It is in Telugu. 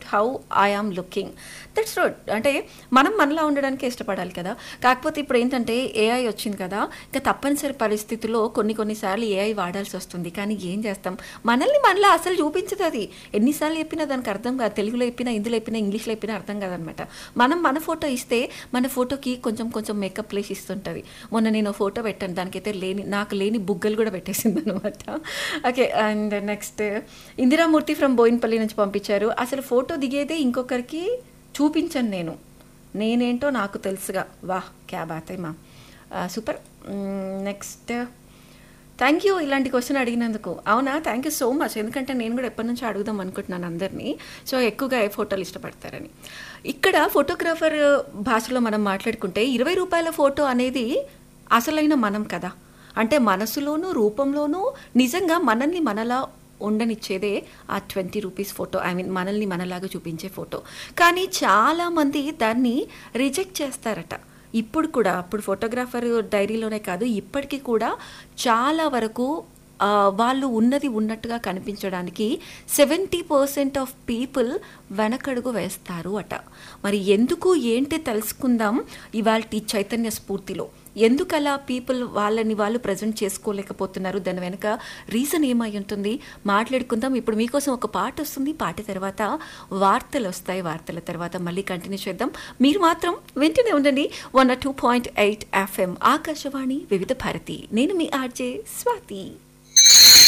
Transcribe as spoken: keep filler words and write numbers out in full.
How I am looking. That's good. అంటే మనం మనలా ఉండడానికి ఇష్టపడాలి కదా. కాకపోతే ఇప్పుడు ఏంటంటే ఏఐ వచ్చింది కదా, ఇంకా తప్పనిసరి పరిస్థితుల్లో కొన్ని కొన్నిసార్లు ఏఐ వాడాల్సి వస్తుంది. కానీ ఏం చేస్తాం, మనల్ని మనలా అసలు చూపించదు అది. ఎన్నిసార్లు చెప్పినా దానికి అర్థం కాదు. తెలుగులో చెప్పినా, హిందీలో చెప్పినా, ఇంగ్లీష్లో చెప్పినా అర్థం కాదనమాట. మనం మన ఫోటో ఇస్తే మన ఫోటోకి కొంచెం కొంచెం మేకప్ ప్లేస్ ఇస్తుంటుంది. మొన్న నేను ఫోటో పెట్టాను, దానికైతే లేని నాకు లేని బుగ్గలు కూడా పెట్టేసింది అనమాట. Okay. And next Indiramurthy from Boinpally నుంచి పంపించారు. అసలు ఫోటో దిగేదే ఇంకొకరికి చూపించను నేను, నేనేంటో నాకు తెలుసుగా. వాహ్, క్యా బాత్ మా, సూపర్. నెక్స్ట్ థ్యాంక్ యూ ఇలాంటి క్వశ్చన్ అడిగినందుకు. అవునా, థ్యాంక్ యూ సో మచ్. ఎందుకంటే నేను కూడా ఎప్పటి నుంచో అడుగుదాం అనుకుంటున్నాను అందరినీ. సో ఎక్కువగా ఏ ఫోటోలు ఇష్టపడతారని. ఇక్కడ ఫోటోగ్రాఫర్ భాషలో మనం మాట్లాడుకుంటే ఇరవై రూపాయల ఫోటో అనేది అసలైన మనం కదా. అంటే మనసులోనూ రూపంలోనూ నిజంగా మనల్ని మనలా ఉండనిచ్చేదే ఆ twenty rupees photo. I mean మనల్ని మనలాగా చూపించే ఫోటో. కానీ చాలామంది దాన్ని రిజెక్ట్ చేస్తారట. ఇప్పుడు కూడా, అప్పుడు ఫోటోగ్రాఫర్ డైరీలోనే కాదు, ఇప్పటికీ కూడా చాలా వరకు వాళ్ళు ఉన్నది ఉన్నట్టుగా కనిపించడానికి సెవెంటీ పర్సెంట్ ఆఫ్ పీపుల్ వెనకడుగు వేస్తారు అట. మరి ఎందుకు ఏంటి తెలుసుకుందాం ఇవాళ చైతన్య స్ఫూర్తిలో. ఎందుకు అలా పీపుల్ వాళ్ళని వాళ్ళు ప్రజెంట్ చేసుకోలేకపోతున్నారు, దాని వెనక రీజన్ ఏమై ఉంటుంది మాట్లాడుకుందాం. ఇప్పుడు మీకోసం ఒక పాట వస్తుంది, పాట తర్వాత వార్తలు వస్తాయి, వార్తల తర్వాత మళ్ళీ కంటిన్యూ చేద్దాం. మీరు మాత్రం వింటూనే ఉండండి one two point eight FM Akashvani వివిధ భారతి. నేను మీ ఆర్జే స్వాతి.